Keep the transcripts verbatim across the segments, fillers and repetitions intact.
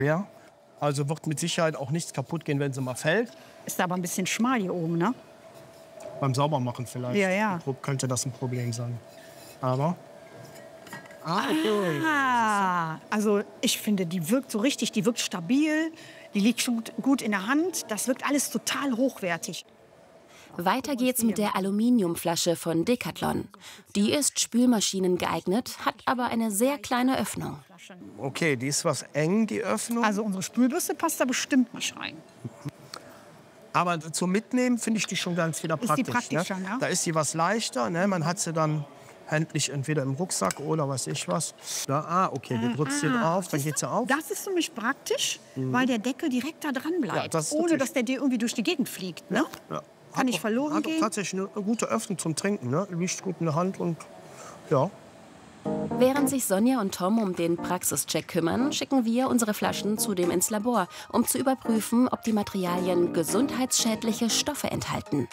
Ja, also wird mit Sicherheit auch nichts kaputt gehen, wenn sie mal fällt. Ist aber ein bisschen schmal hier oben, ne? Beim Saubermachen vielleicht. Ja, ja. Könnte das ein Problem sein. Aber... Ah, okay. Ah, also ich finde, die wirkt so richtig, die wirkt stabil, die liegt schon gut in der Hand. Das wirkt alles total hochwertig. Weiter geht's mit der Aluminiumflasche von Decathlon. Die ist spülmaschinen geeignet, hat aber eine sehr kleine Öffnung. Okay, die ist was eng, die Öffnung. Also unsere Spülbürste passt da bestimmt nicht rein. Aber zum Mitnehmen finde ich die schon ganz wieder praktisch. Ist die praktischer, ne? ne? Da ist sie was leichter. Ne? Man hat sie dann händlich entweder im Rucksack oder was ich was. Da, ah, okay, du drückst sie Ah, drauf, dann geht sie auf. Das ist für mich praktisch, mhm. weil der Deckel direkt da dran bleibt, Ja, das ohne natürlich. dass der dir irgendwie durch die Gegend fliegt. Ne? Ja. Ja. Kann nicht verloren hat gehen. Hat tatsächlich eine gute Öffnung zum Trinken. Ne? Liegt gut in der Hand und ja. Während sich Sonja und Tom um den Praxischeck kümmern, schicken wir unsere Flaschen zudem ins Labor, um zu überprüfen, ob die Materialien gesundheitsschädliche Stoffe enthalten.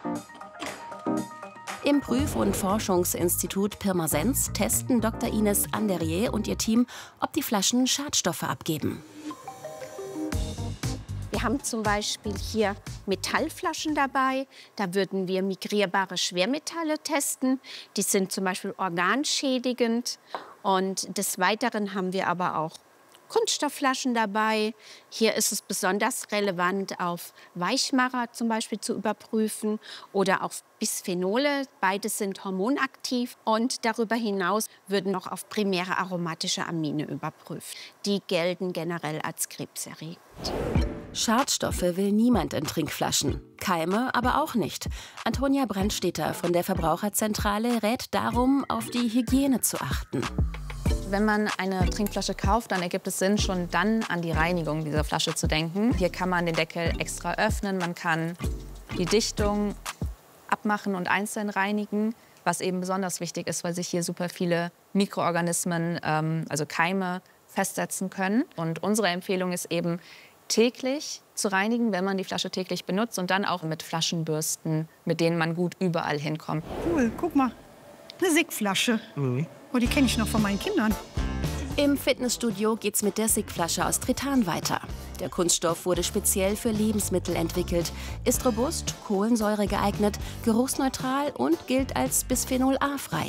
Im Prüf- und Forschungsinstitut Pirmasens testen Doktor Ines Anderie und ihr Team, ob die Flaschen Schadstoffe abgeben. Wir haben zum Beispiel hier Metallflaschen dabei. Da würden wir migrierbare Schwermetalle testen. Die sind zum Beispiel organschädigend. Und des Weiteren haben wir aber auch Kunststoffflaschen dabei. Hier ist es besonders relevant, auf Weichmacher zum Beispiel zu überprüfen oder auf Bisphenole. Beides sind hormonaktiv. Und darüber hinaus würden noch auf primäre aromatische Amine überprüft. Die gelten generell als krebserregend. Schadstoffe will niemand in Trinkflaschen, Keime aber auch nicht. Antonia Brandstätter von der Verbraucherzentrale rät darum, auf die Hygiene zu achten. Wenn man eine Trinkflasche kauft, dann ergibt es Sinn, schon dann an die Reinigung dieser Flasche zu denken. Hier kann man den Deckel extra öffnen, man kann die Dichtung abmachen und einzeln reinigen, was eben besonders wichtig ist, weil sich hier super viele Mikroorganismen, ähm, also Keime, festsetzen können. Und unsere Empfehlung ist eben, täglich zu reinigen, wenn man die Flasche täglich benutzt und dann auch mit Flaschenbürsten, mit denen man gut überall hinkommt. Cool, guck mal, eine Sigg-Flasche. Mhm. Oh, die kenne ich noch von meinen Kindern. Im Fitnessstudio geht's mit der Sigg-Flasche aus Tritan weiter. Der Kunststoff wurde speziell für Lebensmittel entwickelt, ist robust, Kohlensäure geeignet, geruchsneutral und gilt als Bisphenol A frei.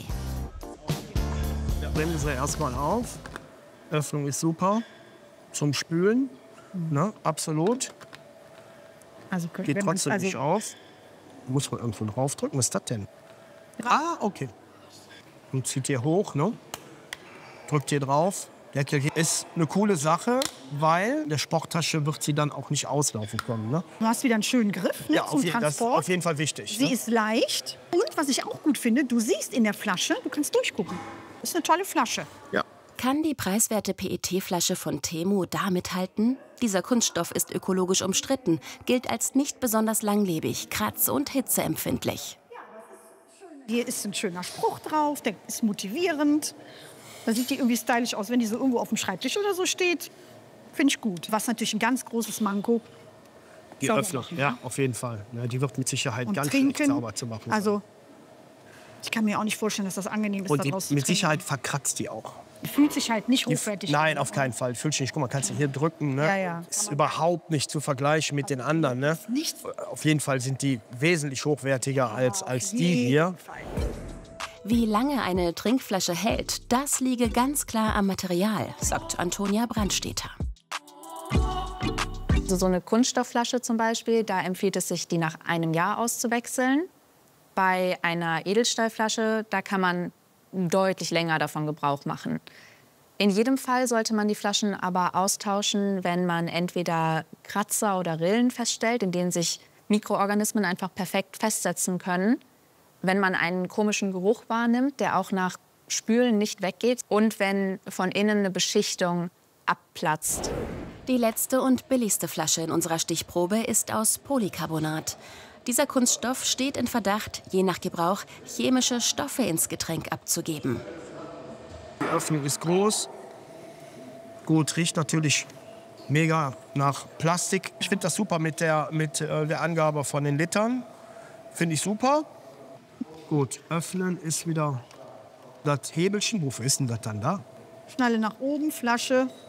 Ja, nehmen Sie erstmal auf. Öffnung ist super. Zum Spülen. Ne, absolut. Also, geht trotzdem also nicht auf. Muss man irgendwo draufdrücken. Was ist das denn? Ja. Ah, okay. Und zieht hier hoch, ne? Drückt hier drauf. Deckel ist eine coole Sache, weil der Sporttasche wird sie dann auch nicht auslaufen können. Ne? Du hast wieder einen schönen Griff, ne, ja, zum auf, je Transport. Das ist auf jeden Fall wichtig. Sie ne? ist leicht. Und was ich auch gut finde, du siehst in der Flasche, du kannst durchgucken. Das ist eine tolle Flasche. Ja. Kann die preiswerte P E T-Flasche von Temu da mithalten? Dieser Kunststoff ist ökologisch umstritten, gilt als nicht besonders langlebig, kratz- und hitzeempfindlich. Hier ist ein schöner Spruch drauf, der ist motivierend. Da sieht die irgendwie stylisch aus, wenn die so irgendwo auf dem Schreibtisch oder so steht. Finde ich gut. Was natürlich ein ganz großes Manko. Die Öffnung, ja, auf jeden Fall. Ja, die wird mit Sicherheit und ganz trinken, schlecht sauber zu machen. Also, ich kann mir auch nicht vorstellen, dass das angenehm ist, und da die, draus zu mit trinken. Sicherheit verkratzt die auch. Die fühlt sich halt nicht hochwertig Die, nein, an. auf keinen Fall. Fühlt sich nicht. Guck mal, kannst du hier drücken. Ne? Ja, ja. Ist überhaupt nicht zu vergleichen mit den anderen. Ne? Nicht. Auf jeden Fall sind die wesentlich hochwertiger als, als die hier. Wie lange eine Trinkflasche hält, das liege ganz klar am Material, sagt Antonia Brandstätter. Also so eine Kunststoffflasche zum Beispiel, da empfiehlt es sich, die nach einem Jahr auszuwechseln. Bei einer Edelstahlflasche, da kann man deutlich länger davon Gebrauch machen. In jedem Fall sollte man die Flaschen aber austauschen, wenn man entweder Kratzer oder Rillen feststellt, in denen sich Mikroorganismen einfach perfekt festsetzen können. Wenn man einen komischen Geruch wahrnimmt, der auch nach Spülen nicht weggeht. Und wenn von innen eine Beschichtung abplatzt. Die letzte und billigste Flasche in unserer Stichprobe ist aus Polycarbonat. Dieser Kunststoff steht in Verdacht, je nach Gebrauch chemische Stoffe ins Getränk abzugeben. Die Öffnung ist groß. Gut, riecht natürlich mega nach Plastik. Ich finde das super mit der, mit äh, der Angabe von den Litern. Finde ich super. Gut, öffnen ist wieder das Hebelchen. Wofür ist denn das dann da? Schnalle nach oben, Flasche,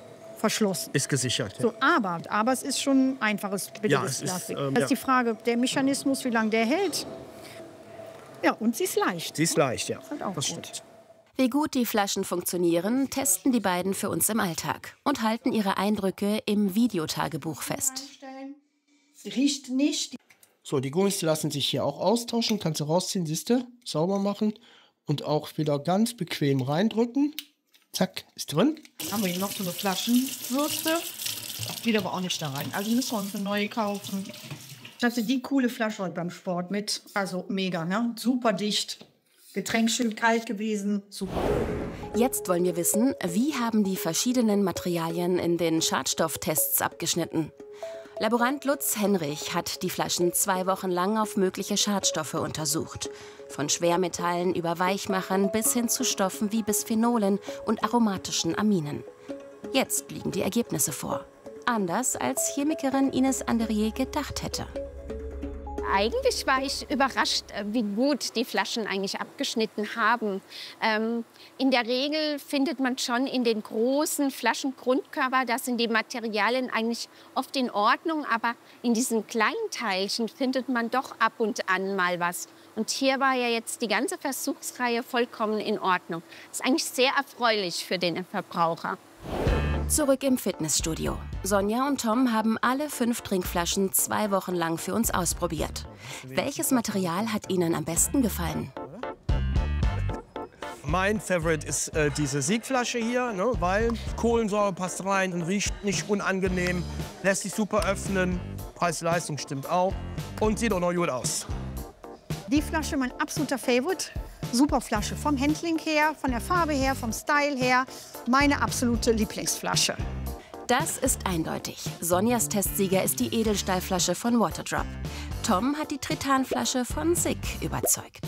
verschlossen. Ist gesichert. Ja. So, aber, aber es ist schon ein einfaches, billiges Ja, es ist, Plastik. ähm, Das ja. ist die Frage, der Mechanismus, wie lange der hält. Ja, und sie ist leicht. Sie ist leicht, ja. halt auch Das gut. stimmt. Wie gut die Flaschen funktionieren, testen die beiden für uns im Alltag und halten ihre Eindrücke im Videotagebuch fest. Sie riecht nicht. So, die Gummis lassen sich hier auch austauschen. Kannst du rausziehen, siehst du? Sauber machen. Und auch wieder ganz bequem reindrücken. Zack, ist drin. Dann haben wir hier noch so eine Flaschenwürste. Das geht aber auch nicht da rein. Also müssen wir uns eine neue kaufen. Ich hatte die coole Flasche heute beim Sport mit. Also mega, ne? Super dicht. Getränk schön kalt gewesen. Super. Jetzt wollen wir wissen, wie haben die verschiedenen Materialien in den Schadstofftests abgeschnitten? Laborant Lutz Henrich hat die Flaschen zwei Wochen lang auf mögliche Schadstoffe untersucht. Von Schwermetallen über Weichmachern bis hin zu Stoffen wie Bisphenolen und aromatischen Aminen. Jetzt liegen die Ergebnisse vor. Anders als Chemikerin Ines Andrier gedacht hätte. Eigentlich war ich überrascht, wie gut die Flaschen eigentlich abgeschnitten haben. Ähm, in der Regel findet man schon in den großen Flaschengrundkörper, da sind die Materialien eigentlich oft in Ordnung, aber in diesen kleinen Teilchen findet man doch ab und an mal was. Und hier war ja jetzt die ganze Versuchsreihe vollkommen in Ordnung. Das ist eigentlich sehr erfreulich für den Verbraucher. Zurück im Fitnessstudio. Sonja und Tom haben alle fünf Trinkflaschen zwei Wochen lang für uns ausprobiert. Welches Material hat ihnen am besten gefallen? Mein Favorite ist äh, diese Siegflasche hier, ne, weil Kohlensäure passt rein und riecht nicht unangenehm, lässt sich super öffnen, Preis-Leistung stimmt auch und sieht auch noch gut aus. Die Flasche, mein absoluter Favorite. Super Flasche. Vom Handling her, von der Farbe her, vom Style her. Meine absolute Lieblingsflasche. Das ist eindeutig. Sonjas Testsieger ist die Edelstahlflasche von Waterdrop. Tom hat die Tritanflasche von Sig überzeugt.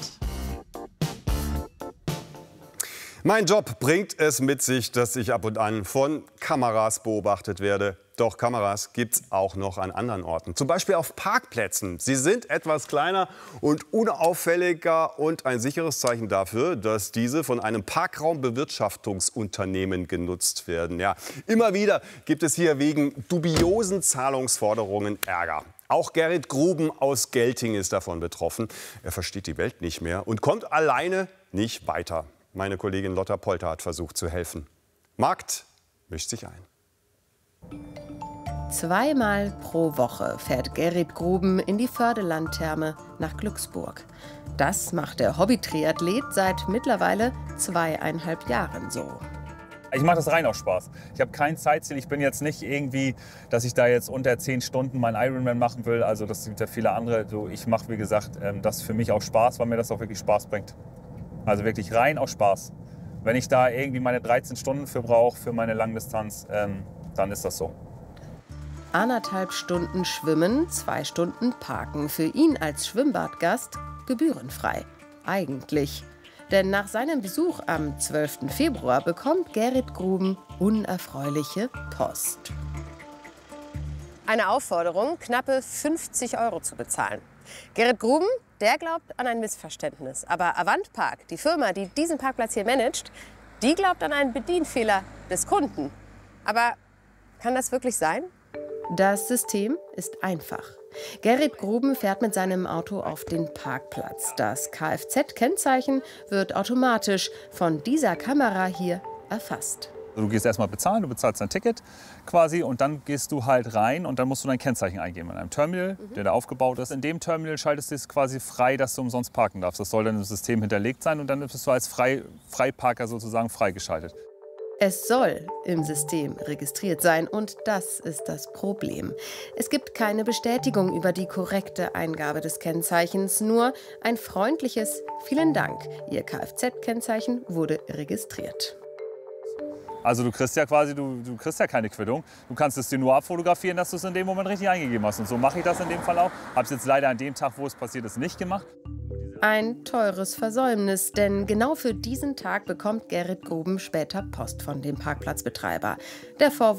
Mein Job bringt es mit sich, dass ich ab und an von Kameras beobachtet werde. Doch Kameras gibt es auch noch an anderen Orten, zum Beispiel auf Parkplätzen. Sie sind etwas kleiner und unauffälliger und ein sicheres Zeichen dafür, dass diese von einem Parkraumbewirtschaftungsunternehmen genutzt werden. Ja, immer wieder gibt es hier wegen dubiosen Zahlungsforderungen Ärger. Auch Gerrit Gruben aus Gelting ist davon betroffen. Er versteht die Welt nicht mehr und kommt alleine nicht weiter. Meine Kollegin Lotta Polter hat versucht zu helfen. Markt mischt sich ein. Zweimal pro Woche fährt Gerrit Gruben in die Fördelandtherme nach Glücksburg. Das macht der Hobby-Triathlet seit mittlerweile zweieinhalb Jahren so. Ich mache das rein aus Spaß. Ich habe kein Zeitziel. Ich bin jetzt nicht irgendwie, dass ich da jetzt unter zehn Stunden meinen Ironman machen will. Also das sind ja viele andere. So, ich mache, wie gesagt, das für mich auch Spaß, weil mir das auch wirklich Spaß bringt. Also wirklich rein aus Spaß. Wenn ich da irgendwie meine dreizehn Stunden für brauche, für meine Langdistanz, ähm, dann ist das so. Anderthalb Stunden schwimmen, zwei Stunden parken. Für ihn als Schwimmbadgast gebührenfrei. Eigentlich. Denn nach seinem Besuch am zwölften Februar bekommt Gerrit Gruben unerfreuliche Post. Eine Aufforderung, knappe fünfzig Euro zu bezahlen. Gerrit Gruben, der glaubt an ein Missverständnis. Aber Avantpark, die Firma, die diesen Parkplatz hier managt, die glaubt an einen Bedienfehler des Kunden. Aber kann das wirklich sein? Das System ist einfach. Gerrit Gruben fährt mit seinem Auto auf den Parkplatz. Das Kfz-Kennzeichen wird automatisch von dieser Kamera hier erfasst. Du gehst erstmal bezahlen, du bezahlst dein Ticket quasi und dann gehst du halt rein und dann musst du dein Kennzeichen eingeben in einem Terminal, mhm. der da aufgebaut ist. In dem Terminal schaltest du es quasi frei, dass du umsonst parken darfst. Das soll dann im System hinterlegt sein und dann bist du als Frei, Freiparker sozusagen freigeschaltet. Es soll im System registriert sein und das ist das Problem. Es gibt keine Bestätigung über die korrekte Eingabe des Kennzeichens, nur ein freundliches Vielen Dank. Ihr Kfz-Kennzeichen wurde registriert. Also du kriegst ja quasi, du, du kriegst ja keine Quittung. Du kannst es dir nur abfotografieren, dass du es in dem Moment richtig eingegeben hast. Und so mache ich das in dem Fall auch. Habe es jetzt leider an dem Tag, wo es passiert ist, nicht gemacht. Ein teures Versäumnis, denn genau für diesen Tag bekommt Gerrit Gruben später Post von dem Parkplatzbetreiber. Der Vorwurf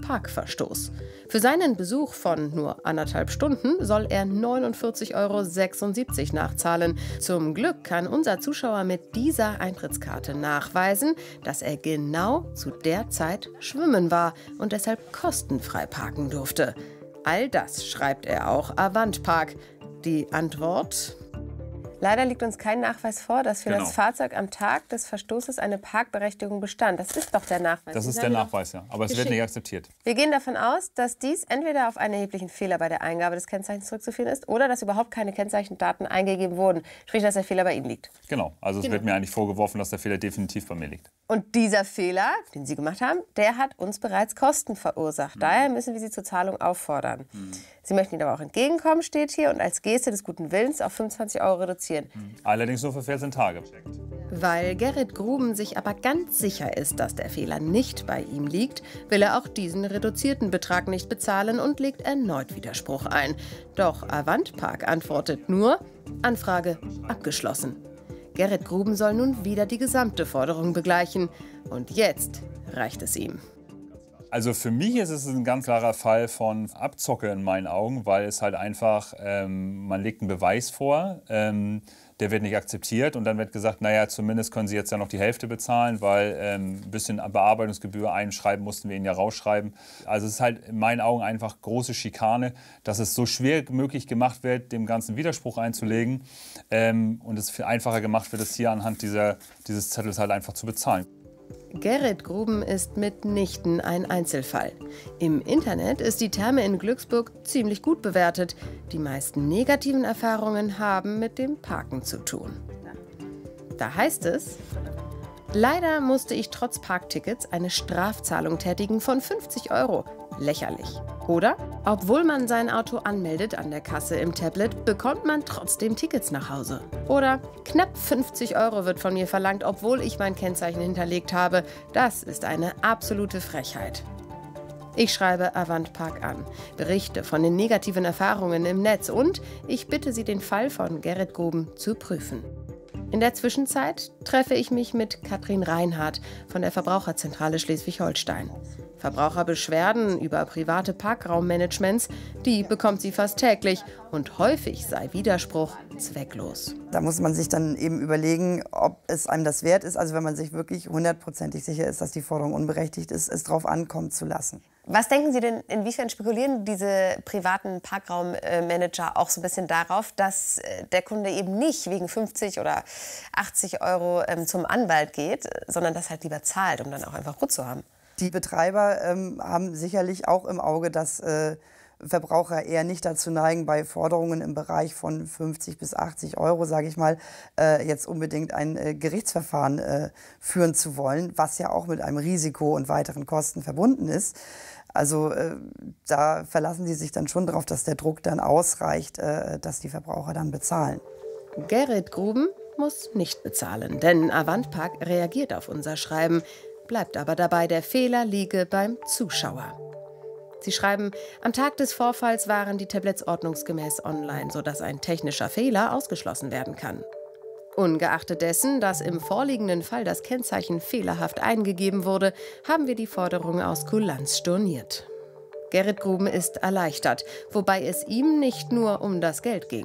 Parkverstoß. Für seinen Besuch von nur anderthalb Stunden soll er neunundvierzig Euro sechsundsiebzig nachzahlen. Zum Glück kann unser Zuschauer mit dieser Eintrittskarte nachweisen, dass er genau zu der Zeit schwimmen war und deshalb kostenfrei parken durfte. All das schreibt er auch Avantpark. Die Antwort: Leider liegt uns kein Nachweis vor, dass für Genau. das Fahrzeug am Tag des Verstoßes eine Parkberechtigung bestand. Das ist doch der Nachweis. Das Den ist haben der wir doch Nachweis, ja. Aber es wird geschickt. nicht akzeptiert. Wir gehen davon aus, dass dies entweder auf einen erheblichen Fehler bei der Eingabe des Kennzeichens zurückzuführen ist oder dass überhaupt keine Kennzeichendaten eingegeben wurden. Sprich, dass der Fehler bei Ihnen liegt. Genau. Also es Genau. wird mir eigentlich vorgeworfen, dass der Fehler definitiv bei mir liegt. Und dieser Fehler, den Sie gemacht haben, der hat uns bereits Kosten verursacht. Daher müssen wir Sie zur Zahlung auffordern. Sie möchten Ihnen aber auch entgegenkommen, steht hier, und als Geste des guten Willens auf fünfundzwanzig Euro reduzieren. Allerdings nur für vierzehn Tage. Weil Gerrit Gruben sich aber ganz sicher ist, dass der Fehler nicht bei ihm liegt, will er auch diesen reduzierten Betrag nicht bezahlen und legt erneut Widerspruch ein. Doch Avantpark antwortet nur: Anfrage abgeschlossen. Gerrit Gruben soll nun wieder die gesamte Forderung begleichen. Und jetzt reicht es ihm. Also für mich ist es ein ganz klarer Fall von Abzocke in meinen Augen, weil es halt einfach, ähm, man legt einen Beweis vor, ähm, der wird nicht akzeptiert und dann wird gesagt, naja, zumindest können Sie jetzt ja noch die Hälfte bezahlen, weil ähm, ein bisschen Bearbeitungsgebühr einschreiben mussten wir Ihnen ja rausschreiben. Also es ist halt in meinen Augen einfach große Schikane, dass es so schwer möglich gemacht wird, dem ganzen Widerspruch einzulegen ähm, und es viel einfacher gemacht wird, es hier anhand dieser, dieses Zettels halt einfach zu bezahlen. Gerrit Gruben ist mitnichten ein Einzelfall. Im Internet ist die Therme in Glücksburg ziemlich gut bewertet. Die meisten negativen Erfahrungen haben mit dem Parken zu tun. Da heißt es: Leider musste ich trotz Parktickets eine Strafzahlung tätigen von fünfzig Euro. Lächerlich. Oder? Obwohl man sein Auto anmeldet an der Kasse im Tablet, bekommt man trotzdem Tickets nach Hause. Oder knapp fünfzig Euro wird von mir verlangt, obwohl ich mein Kennzeichen hinterlegt habe. Das ist eine absolute Frechheit. Ich schreibe Avantpark an, berichte von den negativen Erfahrungen im Netz und ich bitte Sie, den Fall von Gerrit Gruben zu prüfen. In der Zwischenzeit treffe ich mich mit Katrin Reinhardt von der Verbraucherzentrale Schleswig-Holstein. Verbraucherbeschwerden über private Parkraummanagements, die bekommt sie fast täglich und häufig sei Widerspruch zwecklos. Da muss man sich dann eben überlegen, ob es einem das wert ist, also wenn man sich wirklich hundertprozentig sicher ist, dass die Forderung unberechtigt ist, es drauf ankommen zu lassen. Was denken Sie denn, inwiefern spekulieren diese privaten Parkraummanager auch so ein bisschen darauf, dass der Kunde eben nicht wegen fünfzig oder achtzig Euro ähm, zum Anwalt geht, sondern das halt lieber zahlt, um dann auch einfach Ruhe zu haben? Die Betreiber ähm, haben sicherlich auch im Auge, dass äh, Verbraucher eher nicht dazu neigen, bei Forderungen im Bereich von fünfzig bis achtzig Euro, sage ich mal, äh, jetzt unbedingt ein äh, Gerichtsverfahren äh, führen zu wollen, was ja auch mit einem Risiko und weiteren Kosten verbunden ist. Also äh, da verlassen sie sich dann schon darauf, dass der Druck dann ausreicht, äh, dass die Verbraucher dann bezahlen. Gerrit Gruben muss nicht bezahlen, denn Avantpark reagiert auf unser Schreiben, bleibt aber dabei, der Fehler liege beim Zuschauer. Sie schreiben, am Tag des Vorfalls waren die Tablets ordnungsgemäß online, sodass ein technischer Fehler ausgeschlossen werden kann. Ungeachtet dessen, dass im vorliegenden Fall das Kennzeichen fehlerhaft eingegeben wurde, haben wir die Forderung aus Kulanz storniert. Gerrit Gruben ist erleichtert, wobei es ihm nicht nur um das Geld ging.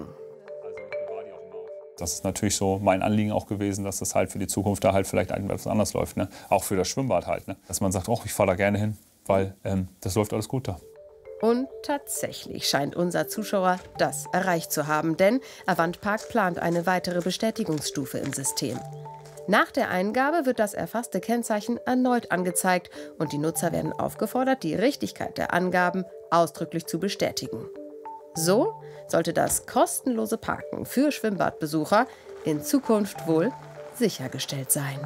Das ist natürlich so mein Anliegen auch gewesen, dass das halt für die Zukunft da halt vielleicht etwas anders läuft. Ne? Auch für das Schwimmbad halt. Ne? Dass man sagt, oh, ich fahre da gerne hin, weil ähm, das läuft alles gut da. Und tatsächlich scheint unser Zuschauer das erreicht zu haben, denn Avantpark plant eine weitere Bestätigungsstufe im System. Nach der Eingabe wird das erfasste Kennzeichen erneut angezeigt und die Nutzer werden aufgefordert, die Richtigkeit der Angaben ausdrücklich zu bestätigen. So sollte das kostenlose Parken für Schwimmbadbesucher in Zukunft wohl sichergestellt sein.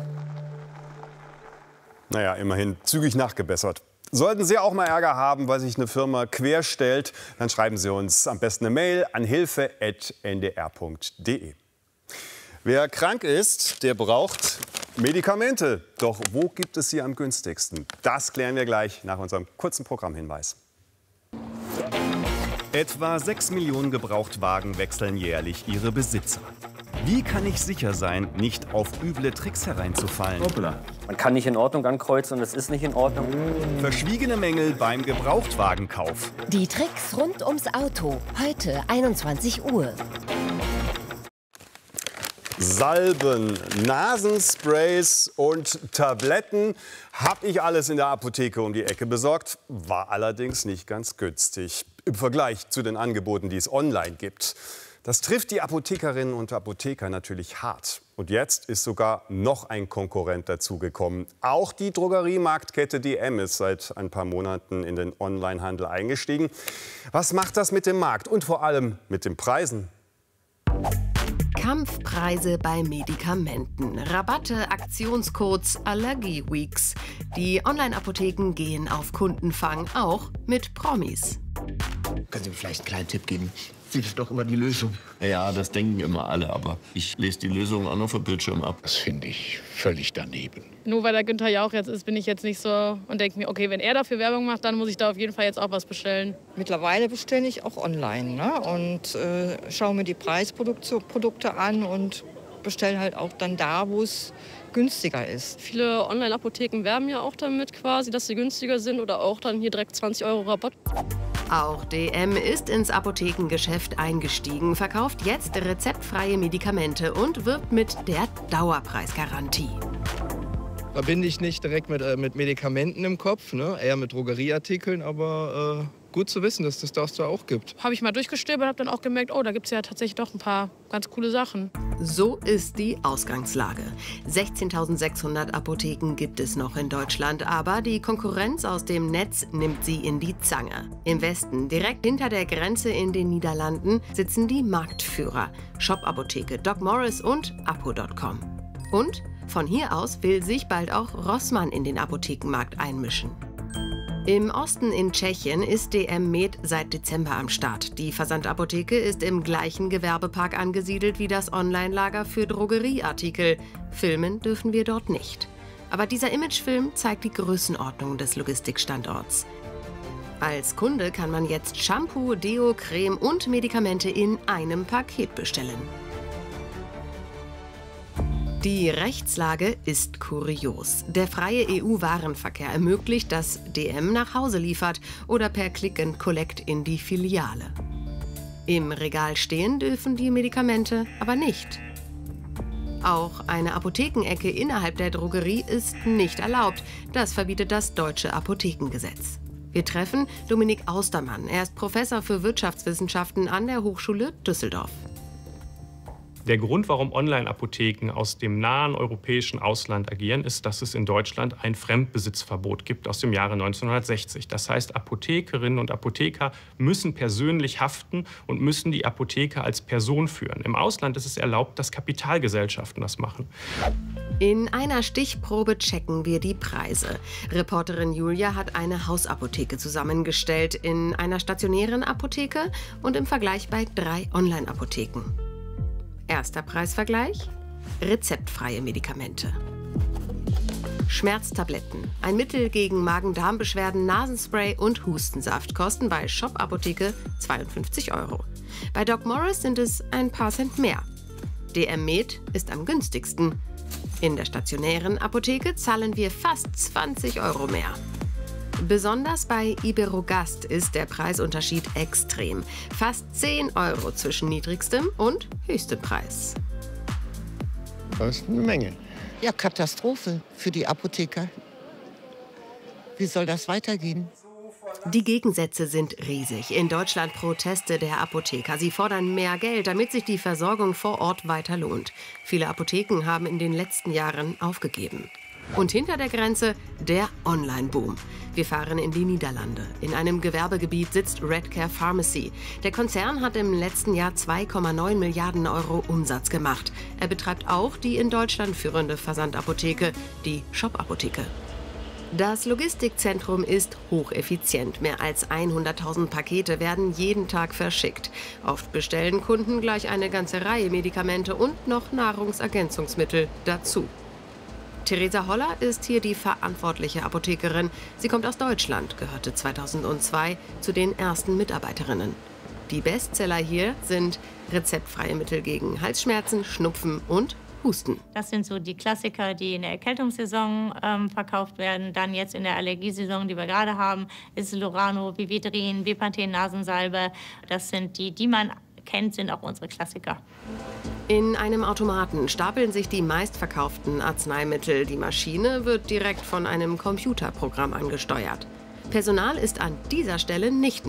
Naja, immerhin zügig nachgebessert. Sollten Sie auch mal Ärger haben, weil sich eine Firma querstellt, dann schreiben Sie uns am besten eine Mail an hilfe at n d r punkt d e. Wer krank ist, der braucht Medikamente. Doch wo gibt es sie am günstigsten? Das klären wir gleich nach unserem kurzen Programmhinweis. Etwa sechs Millionen Gebrauchtwagen wechseln jährlich ihre Besitzer. Wie kann ich sicher sein, nicht auf üble Tricks hereinzufallen? Hoppla. Man kann nicht in Ordnung ankreuzen und es ist nicht in Ordnung. Verschwiegene Mängel beim Gebrauchtwagenkauf. Die Tricks rund ums Auto. Heute einundzwanzig Uhr. Salben, Nasensprays und Tabletten habe ich alles in der Apotheke um die Ecke besorgt. War allerdings nicht ganz günstig im Vergleich zu den Angeboten, die es online gibt. Das trifft die Apothekerinnen und Apotheker natürlich hart. Und jetzt ist sogar noch ein Konkurrent dazugekommen. Auch die Drogeriemarktkette D M ist seit ein paar Monaten in den Onlinehandel eingestiegen. Was macht das mit dem Markt und vor allem mit den Preisen? Kampfpreise bei Medikamenten, Rabatte, Aktionscodes, Allergie-Weeks. Die Online-Apotheken gehen auf Kundenfang, auch mit Promis. Können Sie mir vielleicht einen kleinen Tipp geben? Sie ist doch immer die Lösung. Ja, das denken immer alle, aber ich lese die Lösung auch noch vom Bildschirm ab. Das finde ich völlig daneben. Nur weil der Günther Jauch jetzt ist, bin ich jetzt nicht so und denke mir, okay, wenn er dafür Werbung macht, dann muss ich da auf jeden Fall jetzt auch was bestellen. Mittlerweile bestelle ich auch online, ne? Und äh, schaue mir die Preisprodukte an und bestelle halt auch dann da, wo es günstiger ist. Viele Online-Apotheken werben ja auch damit quasi, dass sie günstiger sind oder auch dann hier direkt zwanzig Euro Rabatt. Auch D M ist ins Apothekengeschäft eingestiegen, verkauft jetzt rezeptfreie Medikamente und wirbt mit der Dauerpreisgarantie. Verbinde ich nicht direkt mit, äh, mit Medikamenten im Kopf, ne? Eher mit Drogerieartikeln, aber äh, gut zu wissen, dass das das da auch gibt. Habe ich mal durchgestöbert und habe dann auch gemerkt, oh, da gibt es ja tatsächlich doch ein paar ganz coole Sachen. So ist die Ausgangslage. sechzehntausendsechshundert Apotheken gibt es noch in Deutschland, aber die Konkurrenz aus dem Netz nimmt sie in die Zange. Im Westen, direkt hinter der Grenze in den Niederlanden, sitzen die Marktführer. Shop-Apotheke, Doc Morris und Apo Punkt com. Und von hier aus will sich bald auch Rossmann in den Apothekenmarkt einmischen. Im Osten in Tschechien ist D M Med seit Dezember am Start. Die Versandapotheke ist im gleichen Gewerbepark angesiedelt wie das Online-Lager für Drogerieartikel. Filmen dürfen wir dort nicht. Aber dieser Imagefilm zeigt die Größenordnung des Logistikstandorts. Als Kunde kann man jetzt Shampoo, Deo, Creme und Medikamente in einem Paket bestellen. Die Rechtslage ist kurios. Der freie E U-Warenverkehr ermöglicht, dass D M nach Hause liefert oder per Click and Collect in die Filiale. Im Regal stehen dürfen die Medikamente aber nicht. Auch eine Apothekenecke innerhalb der Drogerie ist nicht erlaubt. Das verbietet das deutsche Apothekengesetz. Wir treffen Dominik Austermann. Er ist Professor für Wirtschaftswissenschaften an der Hochschule Düsseldorf. Der Grund, warum Online-Apotheken aus dem nahen europäischen Ausland agieren, ist, dass es in Deutschland ein Fremdbesitzverbot gibt aus dem Jahre neunzehnhundertsechzig. Das heißt, Apothekerinnen und Apotheker müssen persönlich haften und müssen die Apotheke als Person führen. Im Ausland ist es erlaubt, dass Kapitalgesellschaften das machen. In einer Stichprobe checken wir die Preise. Reporterin Julia hat eine Hausapotheke zusammengestellt in einer stationären Apotheke und im Vergleich bei drei Online-Apotheken. Erster Preisvergleich: rezeptfreie Medikamente. Schmerztabletten, ein Mittel gegen Magen-Darm-Beschwerden, Nasenspray und Hustensaft kosten bei Shop-Apotheke zweiundfünfzig Euro. Bei Doc Morris sind es ein paar Cent mehr. D M Med ist am günstigsten. In der stationären Apotheke zahlen wir fast zwanzig Euro mehr. Besonders bei Iberogast ist der Preisunterschied extrem. Fast zehn Euro zwischen niedrigstem und höchstem Preis. Das ist eine Menge. Ja, Katastrophe für die Apotheker. Wie soll das weitergehen? Die Gegensätze sind riesig. In Deutschland Proteste der Apotheker. Sie fordern mehr Geld, damit sich die Versorgung vor Ort weiter lohnt. Viele Apotheken haben in den letzten Jahren aufgegeben. Und hinter der Grenze der Online-Boom. Wir fahren in die Niederlande. In einem Gewerbegebiet sitzt Redcare Pharmacy. Der Konzern hat im letzten Jahr zwei Komma neun Milliarden Euro Umsatz gemacht. Er betreibt auch die in Deutschland führende Versandapotheke, die Shop-Apotheke. Das Logistikzentrum ist hocheffizient. Mehr als hunderttausend Pakete werden jeden Tag verschickt. Oft bestellen Kunden gleich eine ganze Reihe Medikamente und noch Nahrungsergänzungsmittel dazu. Theresa Holler ist hier die verantwortliche Apothekerin. Sie kommt aus Deutschland, gehörte zweitausendzwei zu den ersten Mitarbeiterinnen. Die Bestseller hier sind rezeptfreie Mittel gegen Halsschmerzen, Schnupfen und Husten. Das sind so die Klassiker, die in der Erkältungssaison ähm, verkauft werden. Dann jetzt in der Allergiesaison, die wir gerade haben, ist Lorano, Vividrin, Bepanthen Nasensalbe. Das sind die, die man kennt, sind auch unsere Klassiker. In einem Automaten stapeln sich die meistverkauften Arzneimittel. Die Maschine wird direkt von einem Computerprogramm angesteuert. Personal ist an dieser Stelle nicht